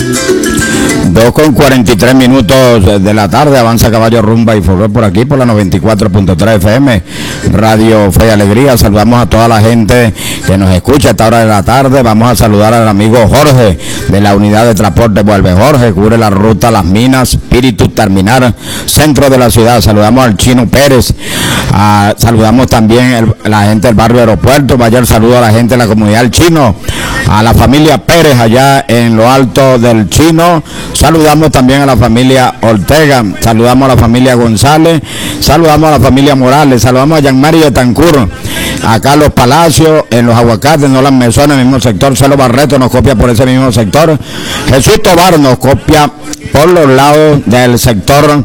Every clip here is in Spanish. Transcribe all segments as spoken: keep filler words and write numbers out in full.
dos con cuarenta y tres minutos de la tarde, avanza Caballo Rumba y Folclor por aquí, por la noventa y cuatro punto tres F M, Radio Fe y Alegría. Saludamos a toda la gente que nos escucha a esta hora de la tarde. Vamos a saludar al amigo Jorge, de la unidad de transporte Vuelve Jorge, cubre la ruta Las Minas, Espíritu Terminar, centro de la ciudad. Saludamos al Chino Pérez, a, saludamos también el, la gente del barrio Aeropuerto. Vaya el saludo a la gente de la comunidad del Chino, a la familia Pérez allá en lo alto del Chino. Saludamos también a la familia Ortega, saludamos a la familia González, saludamos a la familia Morales, saludamos a Yanmari de Tancur, a Carlos Palacio en los Aguacates, no las Mesones, en el mismo sector. Celo Barreto nos copia por ese mismo sector. Jesús Tobar nos copia por los lados del sector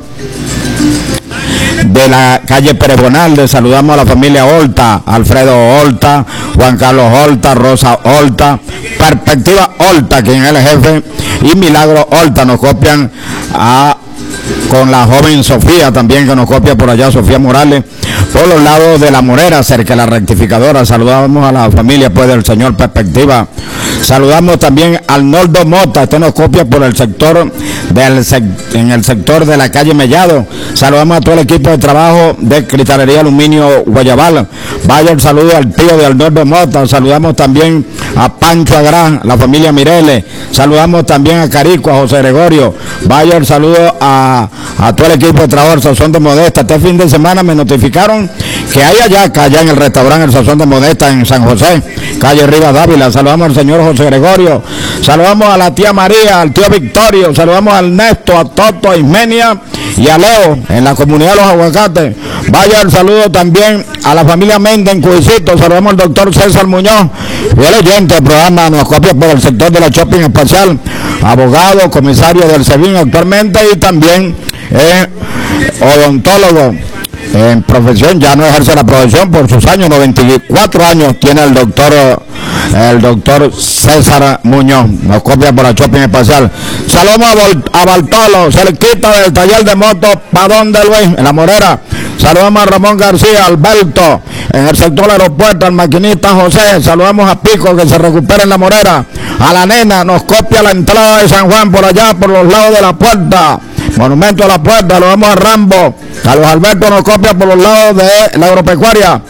de la calle Pérez Bonalde. Saludamos a la familia Horta, Alfredo Horta, Juan Carlos Horta, Rosa Horta, Perspectiva Horta, quien es el jefe, y Milagro Horta nos copian a con la joven Sofía también, que nos copia por allá, Sofía Morales, por los lados de La Morera, cerca de la rectificadora. Saludamos a la familia pues del señor Perspectiva. Saludamos también al Noldo Mota, este nos copia por el sector del en el sector de la calle Mellado. Saludamos a todo el equipo de trabajo de Cristalería Aluminio Guayabal. Vaya el saludo al tío de Noldo Mota. Saludamos también a Pancho Agrán, la familia Mireles. Saludamos también a Carico, a José Gregorio. Vaya el saludo a, a todo el equipo de trabajo del Sazón de Modesta. Este fin de semana me notificaron que hay allá, allá en el restaurante El Sazón de Modesta en San José, calle Rivas Dávila. Saludamos al señor José Gregorio, saludamos a la tía María, al tío Victorio, saludamos a Ernesto, a Toto, a Ismenia y a Leo en la comunidad de los Aguacates. Vaya el saludo también a la familia Méndez en Cubicito. Saludamos al doctor César Muñoz y el oyente del programa nos copia por el sector de la Shopping Espacial, abogado, comisario del SEBIN actualmente y también eh, odontólogo en profesión. Ya no ejerce la profesión por sus años, noventa y cuatro años tiene el doctor el doctor César Muñoz, nos copia por la Shopping Espacial. Saludamos a, Vol a Bartolo, cerquita del taller de motos Padón de Luis, en La Morera. Saludamos a Ramón García, Alberto, en el sector del aeropuerto, al maquinista José. Saludamos a Pico, que se recupera en La Morera. A la nena, nos copia la entrada de San Juan por allá, por los lados de la puerta. Monumento a la puerta. Saludamos a Rambo. Carlos Alberto nos copia por los lados de la agropecuaria.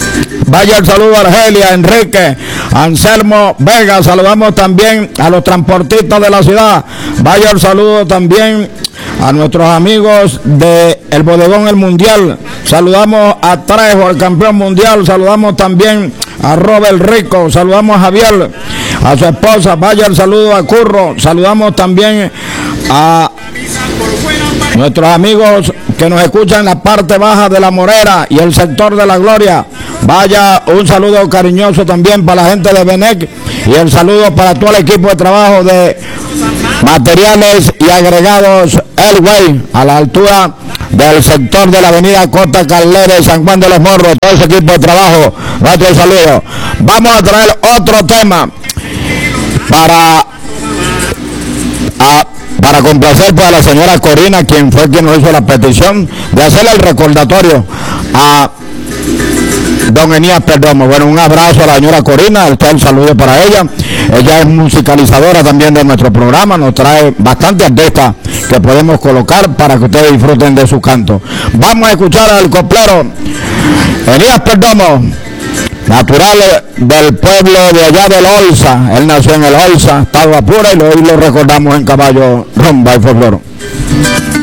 Vaya el saludo a Argelia, Enrique, Anselmo Vega. Saludamos también a los transportistas de la ciudad. Vaya el saludo también a nuestros amigos de el Bodegón El Mundial. Saludamos a Trejo, el campeón mundial. Saludamos también a Robert Rico. Saludamos a Javier, a su esposa. Vaya el saludo a Curro. Saludamos también a nuestros amigos que nos escuchan en la parte baja de La Morera y el sector de La Gloria. Vaya un saludo cariñoso también para la gente de Benec y el saludo para todo el equipo de trabajo de materiales y agregados Elway, a la altura del sector de la avenida Costa Calera y San Juan de los Morros. Todo ese equipo de trabajo, nuestro saludo. Vamos a traer otro tema para a, para complacer pues, a la señora Corina, quien fue quien nos hizo la petición de hacerle el recordatorio a don Enías Perdomo. Bueno, un abrazo a la señora Corina, está el saludo para ella. Ella es musicalizadora también de nuestro programa, nos trae bastante artistas que podemos colocar para que ustedes disfruten de su canto. Vamos a escuchar al coplero Enías Perdomo, natural del pueblo de allá del Olsa. Él nació en el Olsa, estado Apura, y hoy lo recordamos en Caballo Rumba y Folclor.